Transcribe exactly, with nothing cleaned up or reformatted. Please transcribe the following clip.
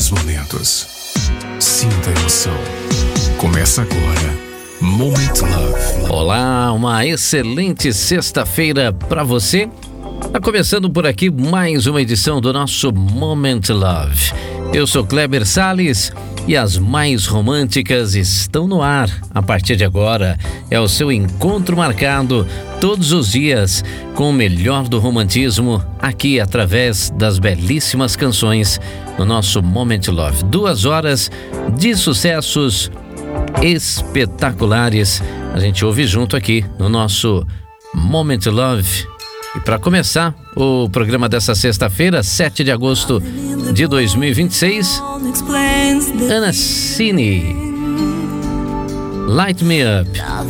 grandes momentos. Sinta a emoção. Começa agora, Moment Love. Olá, uma excelente sexta-feira para você. Tá começando por aqui mais uma edição do nosso Moment Love. Eu sou Kleber Salles e as mais românticas estão no ar. A partir de agora é o seu encontro marcado todos os dias com o melhor do romantismo aqui através das belíssimas canções no nosso Moment Love. Duas horas de sucessos espetaculares. A gente ouve junto aqui no nosso Moment Love. E para começar o programa dessa sexta-feira, sete de agosto de dois mil e vinte e seis, Ana Cini, Light Me Up.